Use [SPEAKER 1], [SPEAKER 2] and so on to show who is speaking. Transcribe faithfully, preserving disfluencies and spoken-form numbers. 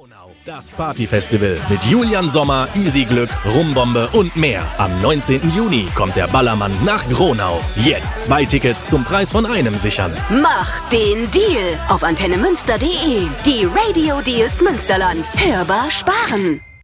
[SPEAKER 1] Das Partyfestival mit Julian Sommer, Easy Glück, Rumbombe und mehr. Am neunzehnten Juni kommt der Ballermann nach Gronau. Jetzt zwei Tickets zum Preis von einem sichern.
[SPEAKER 2] Mach den Deal auf antenne münster punkt de. Die Radio Deals Münsterland. Hörbar sparen.